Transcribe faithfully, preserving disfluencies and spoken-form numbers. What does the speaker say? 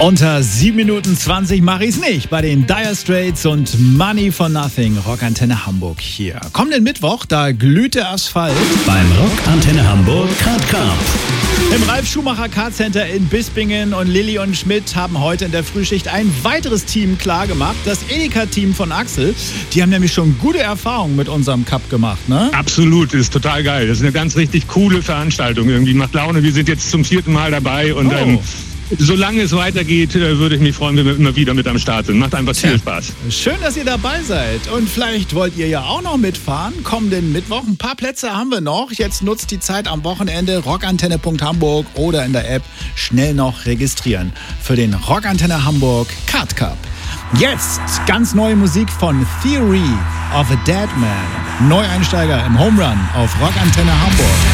Unter sieben Minuten zwanzig mache ich's nicht bei den Dire Straits und Money for Nothing. Rockantenne Hamburg hier. Kommenden Mittwoch, da glüht der Asphalt. Beim Rockantenne Hamburg Kart Cup. Im Ralf Schumacher Kart Center in Bispingen und Lilly und Schmidt haben heute in der Frühschicht ein weiteres Team klargemacht. Das Edeka-Team von Axel. Die haben nämlich schon gute Erfahrungen mit unserem Cup gemacht, ne? Absolut, das ist total geil. Das ist eine ganz richtig coole Veranstaltung. Irgendwie macht Laune. Wir sind jetzt zum vierten Mal dabei und oh. ähm, solange es weitergeht, würde ich mich freuen, wenn wir immer wieder mit am Start sind. Macht einfach viel Spaß. Schön, dass ihr dabei seid. Und vielleicht wollt ihr ja auch noch mitfahren. Kommenden Mittwoch. Ein paar Plätze haben wir noch. Jetzt nutzt die Zeit am Wochenende. rockantenne punkt hamburg oder in der App schnell noch registrieren für den Rockantenne Hamburg Kart Cup. Jetzt ganz neue Musik von Theory of a Dead Man. Neueinsteiger im Home Run auf Rockantenne Hamburg.